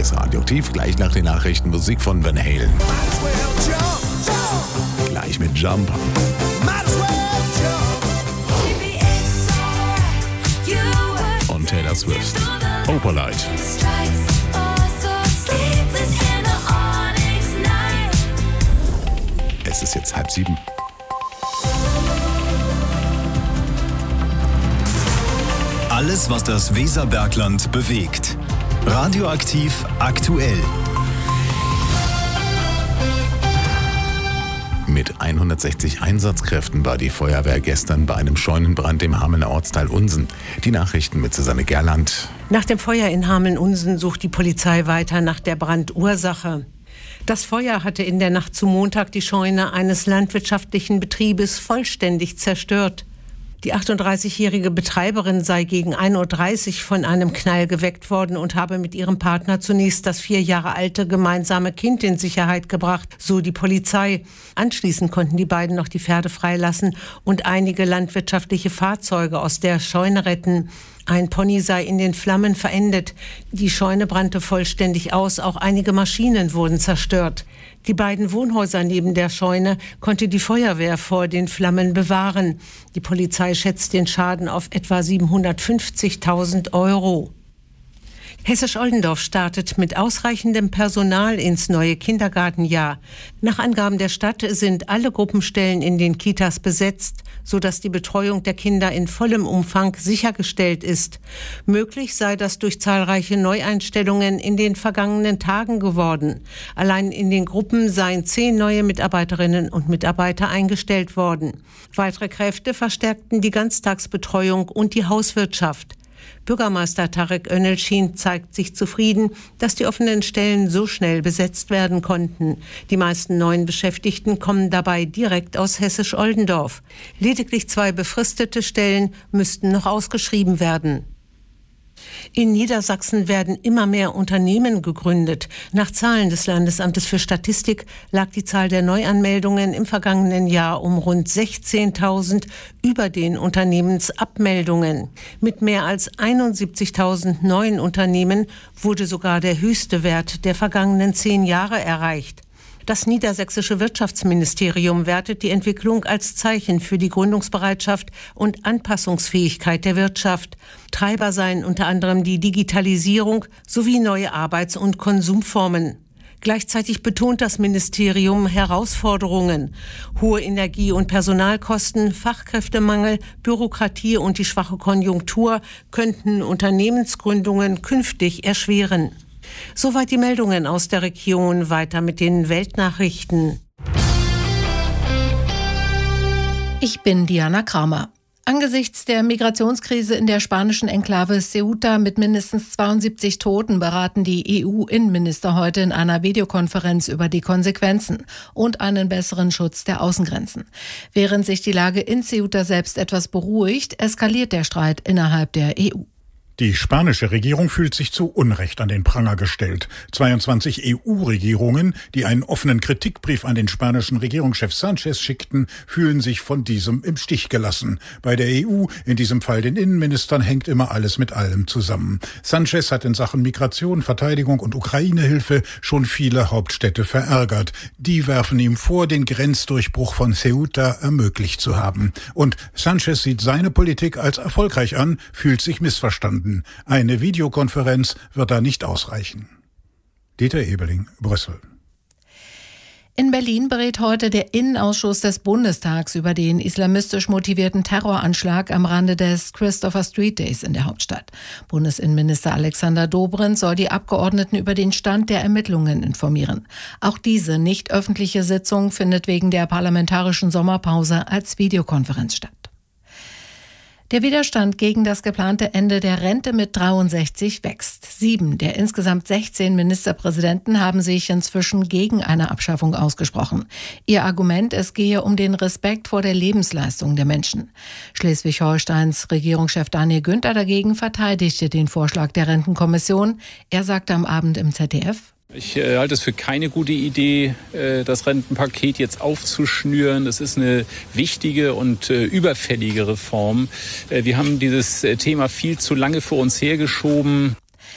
ist Radioaktiv. Gleich nach den Nachrichten Musik von Van Halen. Gleich mit Jump. Und Taylor Swift. Opalite. Es ist jetzt 6:30. Alles, was das Weserbergland bewegt. Radioaktiv aktuell. Mit 160 Einsatzkräften war die Feuerwehr gestern bei einem Scheunenbrand im Hamelner Ortsteil Unsen. Die Nachrichten mit Susanne Gerland. Nach dem Feuer in Hameln-Unsen sucht die Polizei weiter nach der Brandursache. Das Feuer hatte in der Nacht zu Montag die Scheune eines landwirtschaftlichen Betriebes vollständig zerstört. Die 38-jährige Betreiberin sei gegen 1:30 Uhr von einem Knall geweckt worden und habe mit ihrem Partner zunächst das 4 Jahre alte gemeinsame Kind in Sicherheit gebracht, so die Polizei. Anschließend konnten die beiden noch die Pferde freilassen und einige landwirtschaftliche Fahrzeuge aus der Scheune retten. Ein Pony sei in den Flammen verendet. Die Scheune brannte vollständig aus, auch einige Maschinen wurden zerstört. Die beiden Wohnhäuser neben der Scheune konnte die Feuerwehr vor den Flammen bewahren. Die Polizei schätzt den Schaden auf etwa 750.000 €. Hessisch-Oldendorf startet mit ausreichendem Personal ins neue Kindergartenjahr. Nach Angaben der Stadt sind alle Gruppenstellen in den Kitas besetzt, sodass die Betreuung der Kinder in vollem Umfang sichergestellt ist. Möglich sei das durch zahlreiche Neueinstellungen in den vergangenen Tagen geworden. Allein in den Gruppen seien 10 neue Mitarbeiterinnen und Mitarbeiter eingestellt worden. Weitere Kräfte verstärkten die Ganztagsbetreuung und die Hauswirtschaft. Bürgermeister Tarek Önelschin zeigt sich zufrieden, dass die offenen Stellen so schnell besetzt werden konnten. Die meisten neuen Beschäftigten kommen dabei direkt aus Hessisch-Oldendorf. Lediglich 2 befristete Stellen müssten noch ausgeschrieben werden. In Niedersachsen werden immer mehr Unternehmen gegründet. Nach Zahlen des Landesamtes für Statistik lag die Zahl der Neuanmeldungen im vergangenen Jahr um rund 16.000 über den Unternehmensabmeldungen. Mit mehr als 71.000 neuen Unternehmen wurde sogar der höchste Wert der vergangenen 10 Jahre erreicht. Das niedersächsische Wirtschaftsministerium wertet die Entwicklung als Zeichen für die Gründungsbereitschaft und Anpassungsfähigkeit der Wirtschaft. Treiber seien unter anderem die Digitalisierung sowie neue Arbeits- und Konsumformen. Gleichzeitig betont das Ministerium Herausforderungen. Hohe Energie- und Personalkosten, Fachkräftemangel, Bürokratie und die schwache Konjunktur könnten Unternehmensgründungen künftig erschweren. Soweit die Meldungen aus der Region. Weiter mit den Weltnachrichten. Ich bin Diana Kramer. Angesichts der Migrationskrise in der spanischen Enklave Ceuta mit mindestens 72 Toten beraten die EU-Innenminister heute in einer Videokonferenz über die Konsequenzen und einen besseren Schutz der Außengrenzen. Während sich die Lage in Ceuta selbst etwas beruhigt, eskaliert der Streit innerhalb der EU. Die spanische Regierung fühlt sich zu Unrecht an den Pranger gestellt. 22 EU-Regierungen, die einen offenen Kritikbrief an den spanischen Regierungschef Sánchez schickten, fühlen sich von diesem im Stich gelassen. Bei der EU, in diesem Fall den Innenministern, hängt immer alles mit allem zusammen. Sánchez hat in Sachen Migration, Verteidigung und Ukraine-Hilfe schon viele Hauptstädte verärgert. Die werfen ihm vor, den Grenzdurchbruch von Ceuta ermöglicht zu haben. Und Sánchez sieht seine Politik als erfolgreich an, fühlt sich missverstanden. Eine Videokonferenz wird da nicht ausreichen. Dieter Ebeling, Brüssel. In Berlin berät heute der Innenausschuss des Bundestags über den islamistisch motivierten Terroranschlag am Rande des Christopher Street Days in der Hauptstadt. Bundesinnenminister Alexander Dobrindt soll die Abgeordneten über den Stand der Ermittlungen informieren. Auch diese nicht öffentliche Sitzung findet wegen der parlamentarischen Sommerpause als Videokonferenz statt. Der Widerstand gegen das geplante Ende der Rente mit 63 wächst. 7 der insgesamt 16 Ministerpräsidenten haben sich inzwischen gegen eine Abschaffung ausgesprochen. Ihr Argument, es gehe um den Respekt vor der Lebensleistung der Menschen. Schleswig-Holsteins Regierungschef Daniel Günther dagegen verteidigte den Vorschlag der Rentenkommission. Er sagte am Abend im ZDF: Ich halte es für keine gute Idee, das Rentenpaket jetzt aufzuschnüren. Das ist eine wichtige und überfällige Reform. Wir haben dieses Thema viel zu lange vor uns hergeschoben.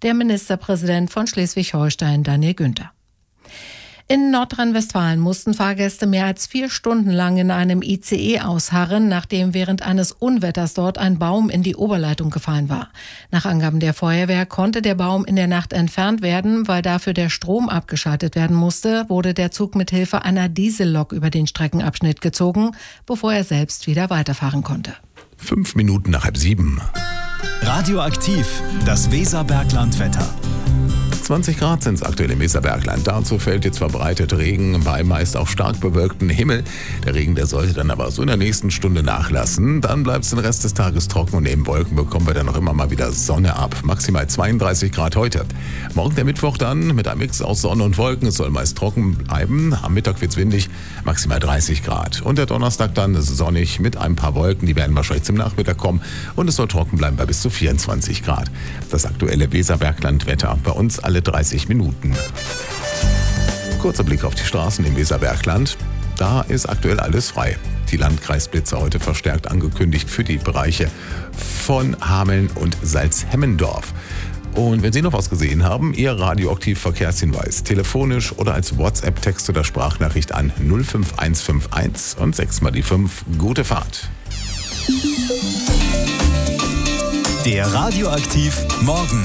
der Ministerpräsident von Schleswig-Holstein, Daniel Günther. In Nordrhein-Westfalen mussten Fahrgäste mehr als 4 Stunden lang in einem ICE ausharren, nachdem während eines Unwetters dort ein Baum in die Oberleitung gefallen war. Nach Angaben der Feuerwehr konnte der Baum in der Nacht entfernt werden, weil dafür der Strom abgeschaltet werden musste, wurde der Zug mit Hilfe einer Diesellok über den Streckenabschnitt gezogen, bevor er selbst wieder weiterfahren konnte. 5 Minuten nach 6:30. Radioaktiv, das Weserbergland-Wetter. 20 Grad sind es aktuell im Weserbergland. Dazu fällt jetzt verbreitet Regen bei meist auch stark bewölktem Himmel. Der Regen, der sollte dann aber so in der nächsten Stunde nachlassen. Dann bleibt es den Rest des Tages trocken und neben Wolken bekommen wir dann noch immer mal wieder Sonne ab. Maximal 32 Grad heute. Morgen der Mittwoch dann mit einem Mix aus Sonne und Wolken. Es soll meist trocken bleiben. Am Mittag wird es windig, maximal 30 Grad. Und der Donnerstag dann sonnig mit ein paar Wolken. Die werden wahrscheinlich zum Nachmittag kommen. Und es soll trocken bleiben bei bis zu 24 Grad. Das aktuelle Weserbergland-Wetter bei uns alle 30 Minuten. Kurzer Blick auf die Straßen im Weserbergland. Da ist aktuell alles frei. Die Landkreisblitze heute verstärkt angekündigt für die Bereiche von Hameln und Salzhemmendorf. Und wenn Sie noch was gesehen haben, Ihr Radioaktiv-Verkehrshinweis telefonisch oder als WhatsApp-Text oder Sprachnachricht an 05151 und 6 mal die 5. Gute Fahrt. Der Radioaktiv Morgen.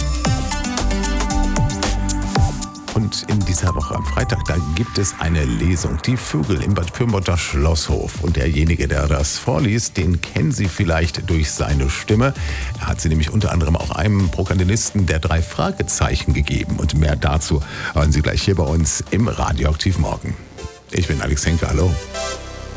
Und in dieser Woche am Freitag, da gibt es eine Lesung, die Vögel im Bad Pyrmonter Schlosshof. Und derjenige, der das vorliest, den kennen Sie vielleicht durch seine Stimme. Er hat sie nämlich unter anderem auch einem Protagonisten der 3 Fragezeichen gegeben. Und mehr dazu hören Sie gleich hier bei uns im Radioaktiv Morgen. Ich bin Alex Henke, hallo.